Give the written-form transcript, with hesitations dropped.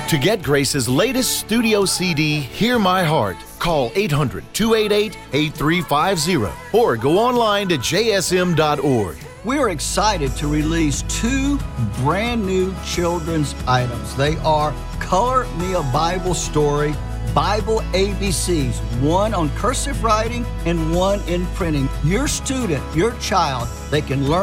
To get Grace's latest studio CD, Hear My Heart, call 800-288-8350 or go online to jsm.org. We're excited to release 2 brand new children's items. They are Color Me a Bible Story, Bible ABCs, one on cursive writing and one in printing. Your student, your child, they can learn